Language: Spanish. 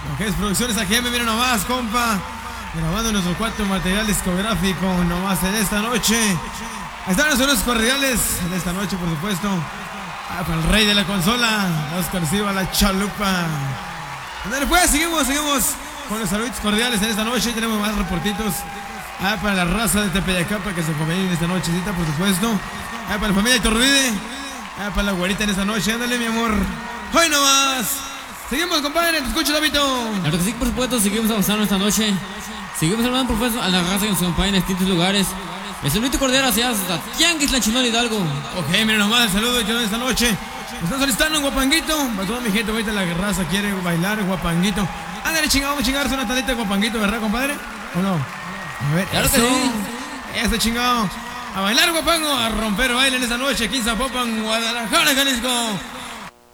Lo que es Producciones AGM, mira nomás, compa. Grabando nuestro cuarto material discográfico nomás en esta noche. Ahí están los sonos cordiales en esta noche, por supuesto. Para el rey de la consola, Oscar Silva, la chalupa. Andale pues, seguimos con los saludos cordiales en esta noche. Tenemos más reportitos. Para la raza de Tepeyacapa que se conviene en esta nochecita, por supuesto. Para la familia de Iturbide. Para la güerita en esta noche. Ándale, mi amor. Hoy nomás. Seguimos, compadre. Te escucho, Lobito. Claro que sí, por supuesto. Seguimos avanzando esta noche. Seguimos hablando, profesor, a la raza que nos acompaña en distintos lugares. El saludito cordial hacia Tianguis, la Chilón Hidalgo. Ok, mira nomás, el saludo que esta noche. Están solicitando un guapanguito. Para toda mi gente, ahorita la raza quiere bailar guapanguito. Ándale, chingado, vamos a chingarse una tandita de guapanguito, ¿verdad, compadre? ¿O no? A ver, claro eso. Que sí. Eso, chingado. A bailar guapango, a romper baile en esta noche aquí en Zapopan, Guadalajara, Jalisco.